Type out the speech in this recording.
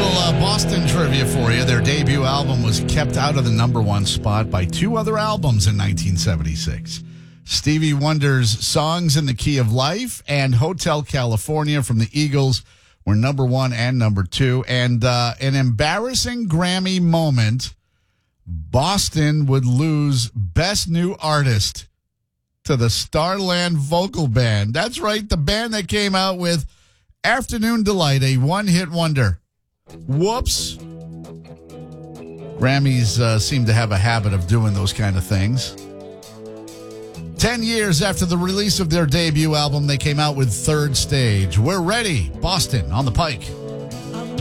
little Boston trivia for you. Their debut album was kept out of the number one spot by two other albums in 1976. Stevie Wonder's Songs in the Key of Life and Hotel California from the Eagles were number one and number two. And an embarrassing Grammy moment, Boston would lose Best New Artist to the Starland Vocal Band. That's right, the band that came out with Afternoon Delight, a one-hit wonder. Whoops. Grammys seem to have a habit of doing those kind of things. 10 years after the release of their debut album, they came out with Third Stage. We're ready. Boston on the Pike.